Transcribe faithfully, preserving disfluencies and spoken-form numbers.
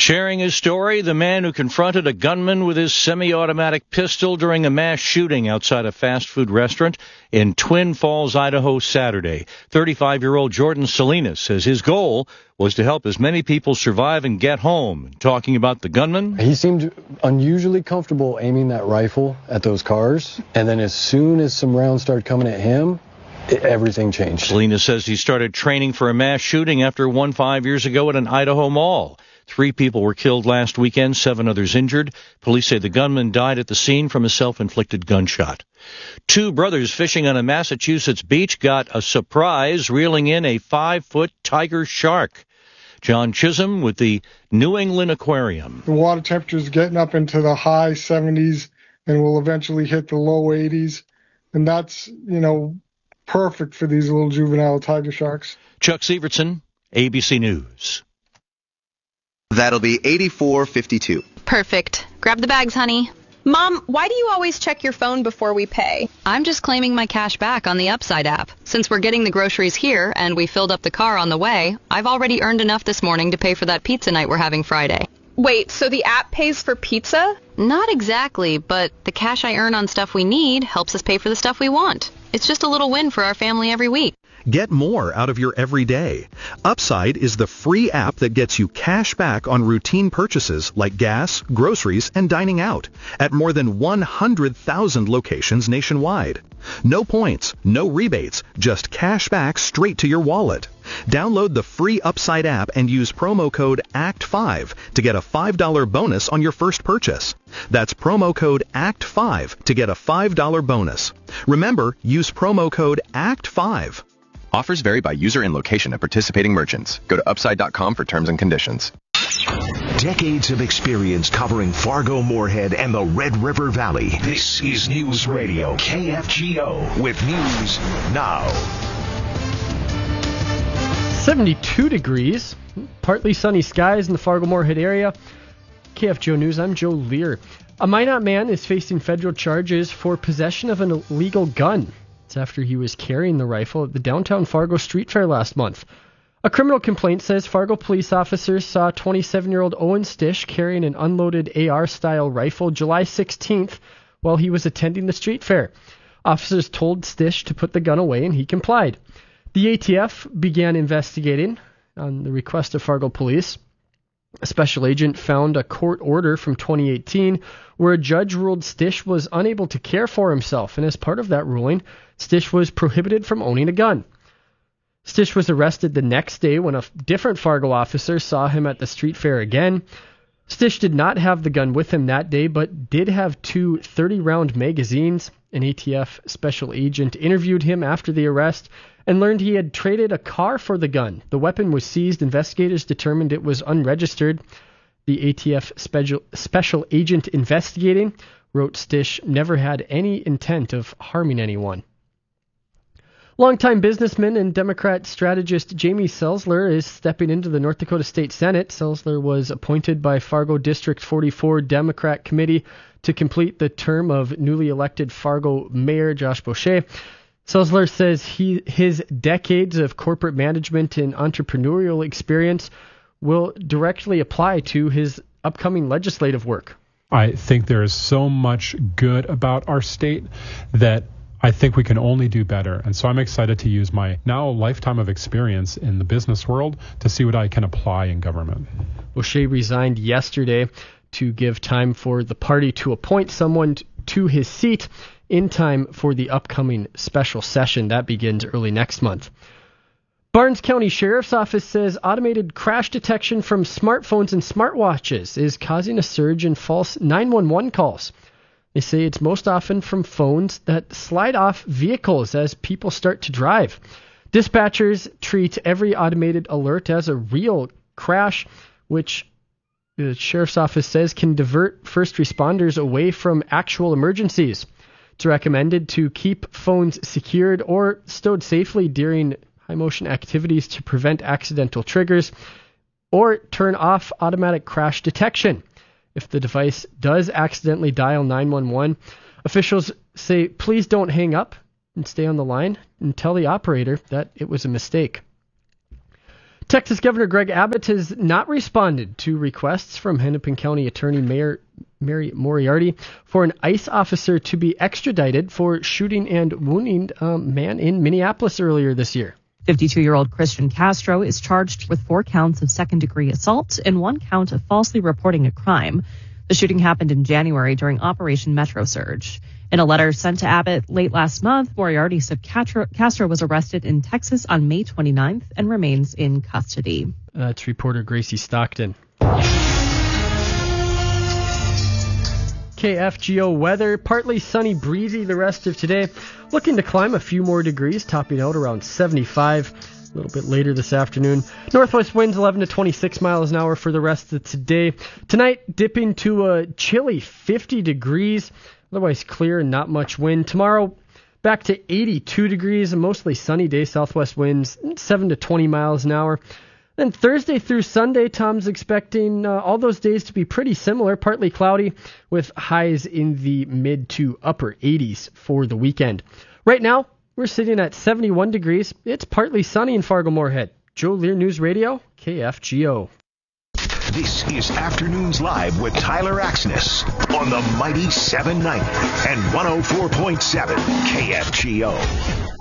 Sharing his story, the man who confronted a gunman with his semi-automatic pistol during a mass shooting outside a fast food restaurant in Twin Falls, Idaho, Saturday. thirty-five-year-old Jordan Salinas says his goal was to help as many people survive and get home. Talking about the gunman, he seemed unusually comfortable aiming that rifle at those cars, and then as soon as some rounds started coming at him, it, everything changed. Salinas says he started training for a mass shooting after one five years ago at an Idaho mall. Three people were killed last weekend, seven others injured. Police say the gunman died at the scene from a self-inflicted gunshot. Two brothers fishing on a Massachusetts beach got a surprise, reeling in a five-foot tiger shark. John Chisholm with the New England Aquarium. The water temperature is getting up into the high seventies and will eventually hit the low eighties. And that's, you know, perfect for these little juvenile tiger sharks. Chuck Severson, A B C News. That'll be eighty-four fifty-two. Perfect. Grab the bags, honey. Mom, why do you always check your phone before we pay? I'm just claiming my cash back on the Upside app. Since we're getting the groceries here and we filled up the car on the way, I've already earned enough this morning to pay for that pizza night we're having Friday. Wait, so the app pays for pizza? Not exactly, but the cash I earn on stuff we need helps us pay for the stuff we want. It's just a little win for our family every week. Get more out of your everyday. Upside is the free app that gets you cash back on routine purchases like gas, groceries, and dining out at more than one hundred thousand locations nationwide. No points, no rebates, just cash back straight to your wallet. Download the free Upside app and use promo code A C T five to get a five dollars bonus on your first purchase. That's promo code A C T five to get a five dollars bonus. Remember, use promo code A C T five. Offers vary by user and location at participating merchants. Go to upside dot com for terms and conditions. Decades of experience covering Fargo-Moorhead and the Red River Valley. This is News Radio K F G O with News Now. seventy-two degrees, partly sunny skies in the Fargo-Moorhead area. K F G O News, I'm Joe Lear. A Minot man is facing federal charges for possession of an illegal gun. It's after he was carrying the rifle at the downtown Fargo Street Fair last month. A criminal complaint says Fargo police officers saw twenty-seven-year-old Owen Stish carrying an unloaded A R-style rifle July sixteenth while he was attending the street fair. Officers told Stish to put the gun away, and he complied. The A T F began investigating on the request of Fargo police. A special agent found a court order from twenty eighteen where a judge ruled Stish was unable to care for himself, and as part of that ruling, Stish was prohibited from owning a gun. Stish was arrested the next day when a different Fargo officer saw him at the street fair again. Stish did not have the gun with him that day, but did have two thirty-round magazines. An A T F special agent interviewed him after the arrest and learned he had traded a car for the gun. The weapon was seized. Investigators determined it was unregistered. The A T F special, special agent investigating wrote Stish never had any intent of harming anyone. Longtime businessman and Democrat strategist Jamie Selzler is stepping into the North Dakota State Senate. Selzler was appointed by Fargo District forty-four Democrat Committee to complete the term of newly elected Fargo Mayor Josh Boucher. Selzler says he, his decades of corporate management and entrepreneurial experience will directly apply to his upcoming legislative work. I think there is so much good about our state that I think we can only do better. And so I'm excited to use my now lifetime of experience in the business world to see what I can apply in government. Boucher resigned yesterday to give time for the party to appoint someone to his seat in time for the upcoming special session that begins early next month. Barnes County Sheriff's Office says automated crash detection from smartphones and smartwatches is causing a surge in false nine one one calls. They say it's most often from phones that slide off vehicles as people start to drive. Dispatchers treat every automated alert as a real crash, which the Sheriff's Office says can divert first responders away from actual emergencies. It's recommended to keep phones secured or stowed safely during high-motion activities to prevent accidental triggers, or turn off automatic crash detection. If the device does accidentally dial nine one one, officials say please don't hang up and stay on the line and tell the operator that it was a mistake. Texas Governor Greg Abbott has not responded to requests from Hennepin County Attorney Mayor Mary Moriarty for an ICE officer to be extradited for shooting and wounding a man in Minneapolis earlier this year. fifty-two-year-old Christian Castro is charged with four counts of second-degree assault and one count of falsely reporting a crime. The shooting happened in January during Operation Metro Surge. In a letter sent to Abbott late last month, Moriarty said Castro, Castro was arrested in Texas on May twenty-ninth and remains in custody. That's reporter Gracie Stockton. K F G O weather, partly sunny, breezy the rest of today. Looking to climb a few more degrees, topping out around seventy-five a little bit later this afternoon. Northwest winds eleven to twenty-six miles an hour for the rest of today. Tonight, dipping to a chilly fifty degrees. Otherwise clear and not much wind. Tomorrow, back to eighty-two degrees, a mostly sunny day, southwest winds seven to twenty miles an hour. Then Thursday through Sunday, Tom's expecting uh, all those days to be pretty similar, partly cloudy, with highs in the mid to upper eighties for the weekend. Right now, we're sitting at seventy-one degrees. It's partly sunny in Fargo-Moorhead. Joe Lear News Radio, K F G O. This is Afternoons Live with Tyler Axness on the mighty seven ninety and one oh four point seven K F G O.